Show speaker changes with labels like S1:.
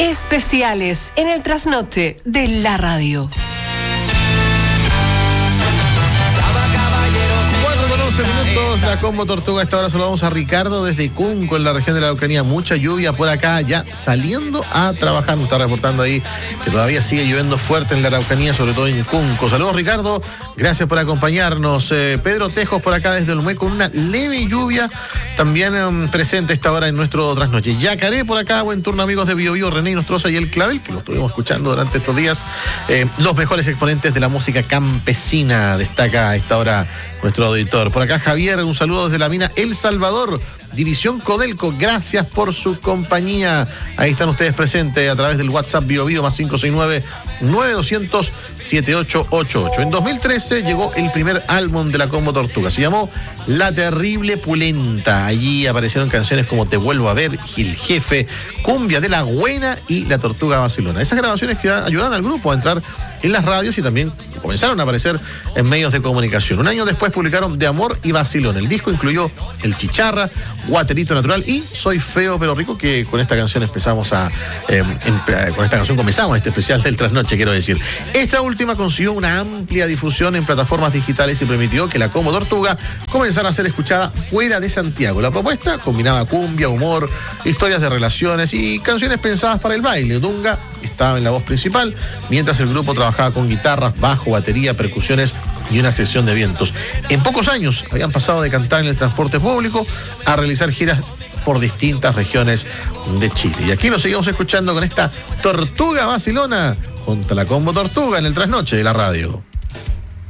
S1: Especiales en el trasnoche de la radio.
S2: 11 minutos, la Combo Tortuga. A esta hora saludamos a Ricardo desde Cunco, en la región de la Araucanía. Mucha lluvia por acá, ya saliendo a trabajar. Nos está reportando ahí que todavía sigue lloviendo fuerte en la Araucanía, sobre todo en Cunco. Saludos, Ricardo, gracias por acompañarnos. Pedro Tejos por acá desde Olmué, con una leve lluvia también presente a esta hora en nuestro trasnoche. Yacaré por acá, buen turno, amigos de Bio Bio, René Nostroza y El Clavel, que lo estuvimos escuchando durante estos días. Los mejores exponentes de la música campesina, destaca a esta hora nuestro auditor. Por acá Javier, un saludo desde la mina El Salvador, División Codelco, gracias por su compañía. Ahí están ustedes presentes a través del WhatsApp Bio Bio más 569-9200-7888. En 2013 llegó el primer álbum de la Combo Tortuga, se llamó La Terrible Pulenta. Allí aparecieron canciones como Te Vuelvo a Ver, Gil Jefe, Cumbia de la Buena y La Tortuga Vacilona. Esas grabaciones que ayudaron al grupo a entrar en las radios y también comenzaron a aparecer en medios de comunicación. Un año después publicaron De Amor y Vacilón. El disco incluyó El Chicharra, Guaterito Natural y Soy Feo pero Rico, que con esta canción con esta canción comenzamos este especial del trasnoche, quiero decir. Esta última consiguió una amplia difusión en plataformas digitales y permitió que la Combo Tortuga comenzara a ser escuchada fuera de Santiago. La propuesta combinaba cumbia, humor, historias de relaciones y canciones pensadas para el baile. Dunga estaba en la voz principal, mientras el grupo trabajaba con guitarras, bajo, batería, percusiones y una sección de vientos. En pocos años habían pasado de cantar en el transporte público a realizar giras por distintas regiones de Chile. Y aquí nos seguimos escuchando con esta Tortuga Vacilona junto a la Combo Tortuga en el trasnoche de la radio.